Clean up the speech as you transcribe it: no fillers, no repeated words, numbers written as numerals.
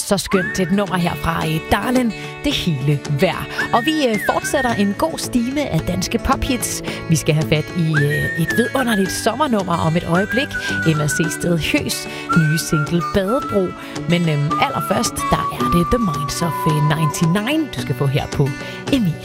så skønt et nummer her fra Darlin, det hele værd. Og vi fortsætter en god stime af danske pophits. Vi skal have fat i et vidunderligt sommernummer om et øjeblik. MRC Sted Høs nye single Badebro. Men allerførst, der er det The Minds of 99, du skal få her på Emil.